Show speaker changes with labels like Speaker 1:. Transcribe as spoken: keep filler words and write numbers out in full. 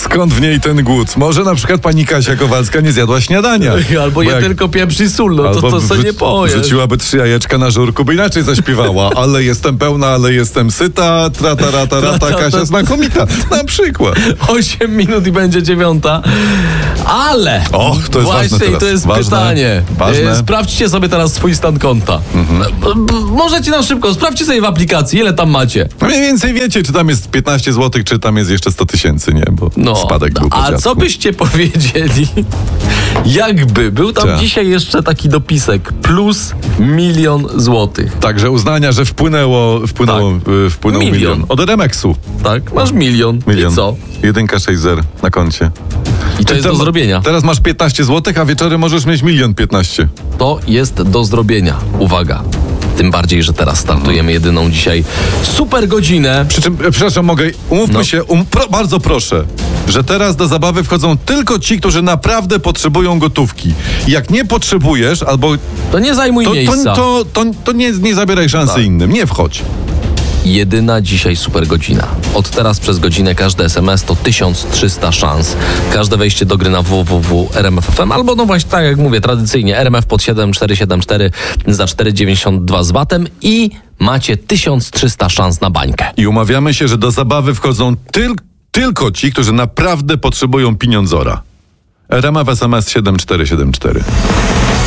Speaker 1: Skąd w niej ten głód? Może na przykład pani Kasia Kowalska nie zjadła śniadania.
Speaker 2: Albo je
Speaker 1: jak...
Speaker 2: tylko pieprz i sól, no to,
Speaker 1: Albo
Speaker 2: to sobie nie pojesz.
Speaker 1: Wrzuciłaby trzy jajeczka na żurku, by inaczej zaśpiewała. Ale jestem pełna, ale jestem syta, trata, rata, rata, Kasia znakomita. Na przykład.
Speaker 2: Osiem minut i będzie dziewiąta. Ale
Speaker 1: Och, to jest
Speaker 2: właśnie
Speaker 1: ważne teraz.
Speaker 2: to jest
Speaker 1: Ważne,
Speaker 2: pytanie.
Speaker 1: ważne.
Speaker 2: E, Sprawdźcie sobie teraz swój stan konta. Mhm. B- b- możecie na szybko, sprawdźcie sobie w aplikacji, ile tam macie.
Speaker 1: No mniej więcej wiecie, czy tam jest piętnaście złotych, czy tam jest jeszcze sto tysięcy, nie? Bo
Speaker 2: No,
Speaker 1: spadek był po
Speaker 2: a
Speaker 1: dziadku.
Speaker 2: co byście powiedzieli, jakby był tam
Speaker 1: Co?
Speaker 2: dzisiaj jeszcze taki dopisek plus milion złotych.
Speaker 1: Także uznania, że wpłynęło, wpłynęło,
Speaker 2: Tak.
Speaker 1: y, wpłynął milion.
Speaker 2: Milion.
Speaker 1: Od Remexu.
Speaker 2: Tak? Masz milion.
Speaker 1: Milion.
Speaker 2: I co?
Speaker 1: Jedynka sześć zero na koncie.
Speaker 2: I to jest do zrobienia.
Speaker 1: Teraz masz piętnaście złotych, a wieczorem możesz mieć milion piętnaście.
Speaker 2: To jest do zrobienia. Uwaga. Tym bardziej, że teraz startujemy jedyną dzisiaj super godzinę.
Speaker 1: Przy czym, e, przepraszam, mogę, umówmy
Speaker 2: No.
Speaker 1: się, um, pro, bardzo proszę, że teraz do zabawy wchodzą tylko ci, którzy naprawdę potrzebują gotówki. Jak nie potrzebujesz, albo
Speaker 2: To nie zajmuj
Speaker 1: to,
Speaker 2: miejsca.
Speaker 1: to, to, to, to nie, nie zabieraj szansy
Speaker 2: Tak.
Speaker 1: innym, nie wchodź.
Speaker 2: Jedyna dzisiaj super godzina. Od teraz przez godzinę każdy es em es to tysiąc trzysta szans. Każde wejście do gry na w w w kropka r m f kropka f m albo no właśnie tak jak mówię, tradycyjnie R M F pod siedem cztery siedem cztery za cztery dziewięćdziesiąt dwa z VAT-em i macie tysiąc trzysta szans na bańkę.
Speaker 1: I umawiamy się, że do zabawy wchodzą tyl, tylko ci, którzy naprawdę potrzebują pieniądzora. R M F S M S siedem cztery siedem cztery.